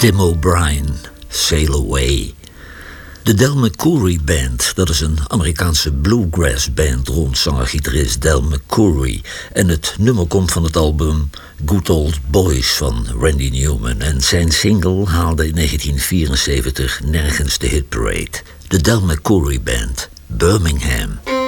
Tim O'Brien, Sail Away. De Del McCoury Band, dat is een Amerikaanse bluegrass band rond zanger-gitarist Del McCoury. En het nummer komt van het album Good Old Boys van Randy Newman. En zijn single haalde in 1974 nergens de hitparade. De Del McCoury Band, Birmingham.